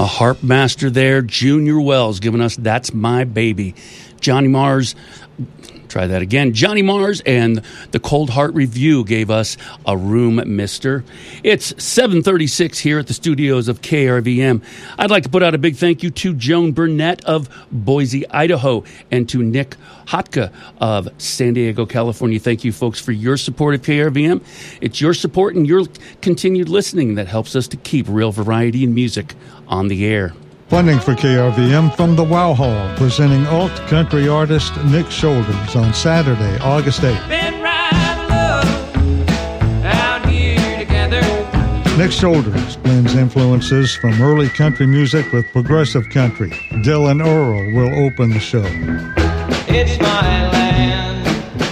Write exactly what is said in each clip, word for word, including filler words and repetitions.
A harp master there, Junior Wells, giving us That's My Baby. Johnny Mars, try that again. Johnny Mars and the Cold Heart Review gave us A Room Mister. It's seven thirty-six here at the studios of K R V M. I'd like to put out a big thank you to Joan Burnett of Boise, Idaho, and to Nick Hotka of San Diego, California. Thank you, folks, for your support of K R V M. It's your support and your continued listening that helps us to keep real variety in music on the air. Funding for K R V M from the Wow Hall, presenting alt country artist Nick Shoulders on Saturday, August eighth. Been riding low out here together. Nick Shoulders blends influences from early country music with progressive country. Dylan Earl will open the show. It's my land,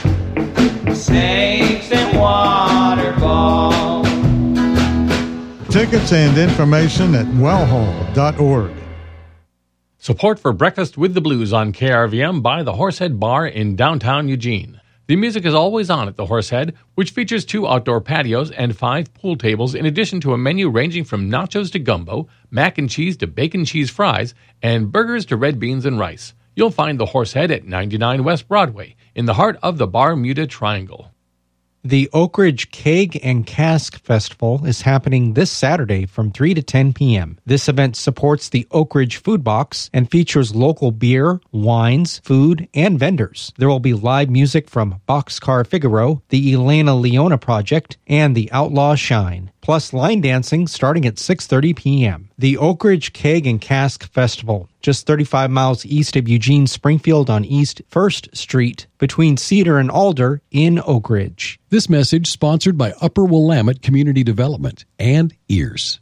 snakes and waterfalls. Tickets and information at wow hall dot org. Support for Breakfast with the Blues on K R V M by the Horsehead Bar in downtown Eugene. The music is always on at the Horsehead, which features two outdoor patios and five pool tables, in addition to a menu ranging from nachos to gumbo, mac and cheese to bacon cheese fries, and burgers to red beans and rice. You'll find the Horsehead at ninety-nine West Broadway, in the heart of the Bermuda Triangle. The Oak Ridge Keg and Cask Festival is happening this Saturday from three to ten p.m. This event supports the Oak Ridge Food Box and features local beer, wines, food, and vendors. There will be live music from Boxcar Figaro, the Elena Leona Project, and the Outlaw Shine, plus line dancing starting at six thirty p.m. The Oak Ridge Keg and Cask Festival, just thirty-five miles east of Eugene Springfield on East First Street, between Cedar and Alder in Oak Ridge. This message sponsored by Upper Willamette Community Development and Ears.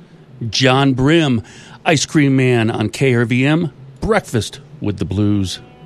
John Brim, Ice Cream Man on K R V M, Breakfast with the Blues.